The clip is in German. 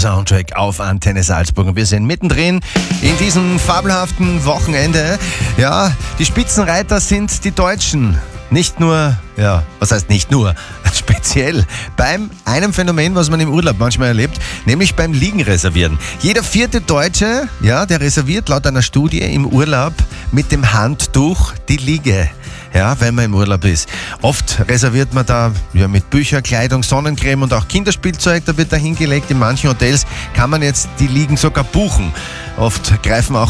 Soundtrack auf Antenne Salzburg. Und wir sind mittendrin in diesem fabelhaften Wochenende. Ja, die Spitzenreiter sind die Deutschen. Nicht nur, was heißt nicht nur, speziell beim einem Phänomen, was man im Urlaub manchmal erlebt, nämlich beim Liegen reservieren. Jeder 4. Deutsche, der reserviert laut einer Studie im Urlaub mit dem Handtuch die Liege. Ja, wenn man im Urlaub ist. Oft reserviert man da mit Bücher, Kleidung, Sonnencreme und auch Kinderspielzeug, da wird da hingelegt. In manchen Hotels kann man jetzt die Liegen sogar buchen. Oft greifen auch